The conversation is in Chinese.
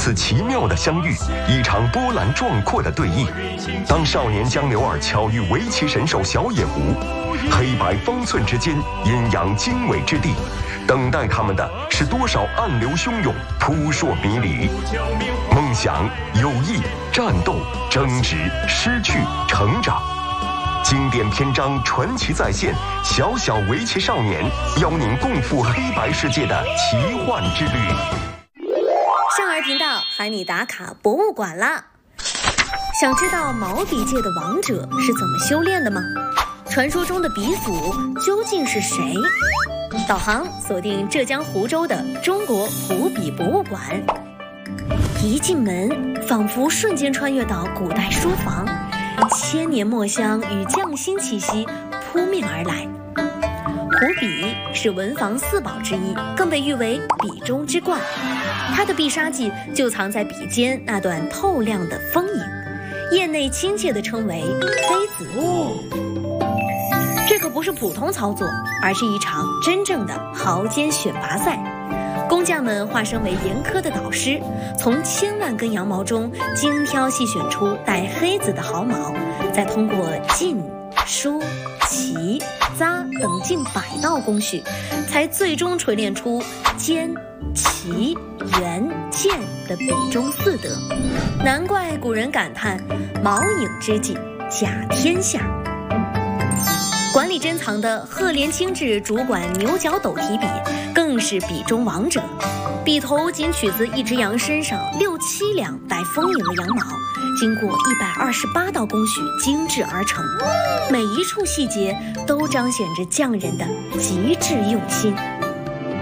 次奇妙的相遇，一场波澜壮阔的对弈。当少年江流儿巧遇围棋神兽小野狐，黑白方寸之间，阴阳经纬之地，等待他们的是多少暗流汹涌、扑朔迷离。梦想、友谊、战斗、争执、失去、成长。经典篇章传奇再现，小小围棋少年邀您共赴黑白世界的奇幻之旅。 少儿频道喊你打卡博物馆啦！想知道毛笔界的王者是怎么修炼的吗？传说中的鼻祖究竟是谁？导航锁定浙江湖州的中国湖笔博物馆。一进门，仿佛瞬间穿越到古代书房，千年墨香与匠心气息扑面而来。湖笔是文房四宝之一，更被誉为笔中之冠。它的必杀技就藏在笔尖那段透亮的锋影，业内亲切地称为黑子。这可不是普通操作，而是一场真正的毫尖选拔赛。工匠们化身为严苛的导师，从千万根羊毛中精挑细选出带黑子的毫毛，再通过浸、梳、起、扎等近100道工序，才最终锤炼出尖、齐、圆、剑的笔中4德。难怪古人感叹毛影之技甲天下。馆里珍藏的赫连清制主管牛角斗提笔更是笔中王者，笔头仅取自一只羊身上6、7两带丰盈的羊毛，经过128道工序精制而成，每一处细节都彰显着匠人的极致用心。